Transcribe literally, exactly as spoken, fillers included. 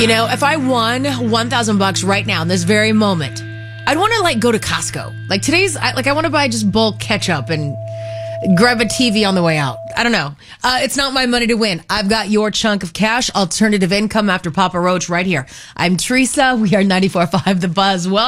You know, if I won one thousand bucks right now in this very moment, I'd want to like go to Costco. Like today's, I, like I want to buy just bulk ketchup and grab a T V on the way out. I don't know. Uh, it's not my money to win. I've got your chunk of cash, alternative income after Papa Roach right here. I'm Teresa. We are ninety-four point five The Buzz. Well.